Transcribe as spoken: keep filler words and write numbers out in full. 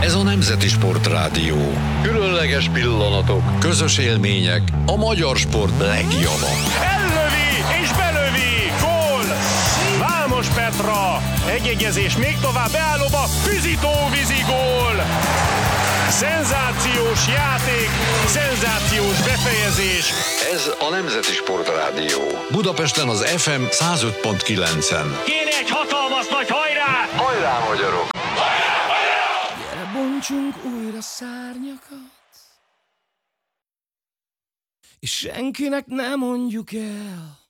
Ez a Nemzeti Sportrádió. Különleges pillanatok, közös élmények, a magyar sport legjava. Ellövi és belövi, gól! Vámos Petra, egyegyezés még tovább, beállóba, Füzitó-vízi gól! Szenzációs játék, szenzációs befejezés. Ez a Nemzeti Sportrádió. Budapesten az ef em száz öt pont kilencen. Kéne egy hatalmas nagy hajrá! Hajrá, magyarok! Gyere, bontsunk újra szárnyakat, és senkinek ne mondjuk el,